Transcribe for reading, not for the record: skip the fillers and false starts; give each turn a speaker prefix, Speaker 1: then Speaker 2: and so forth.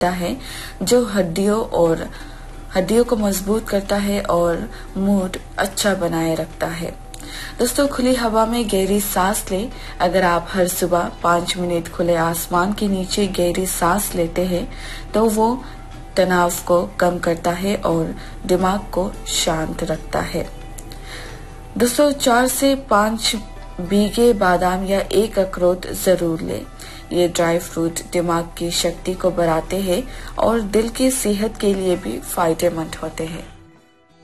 Speaker 1: है जो हड्डियों को मजबूत करता है और मूड अच्छा बनाए रखता है। दोस्तों, खुली हवा में गहरी सांस लें। अगर आप हर सुबह 5 मिनट खुले आसमान के नीचे गहरी सांस लेते हैं तो वो तनाव को कम करता है और दिमाग को शांत रखता है। दोस्तों, 4 से 5 भीगे बादाम या 1 अखरोट जरूर लें। ये ड्राई फ्रूट दिमाग की शक्ति को बढ़ाते हैं और दिल की सेहत के लिए भी फायदेमंद होते हैं।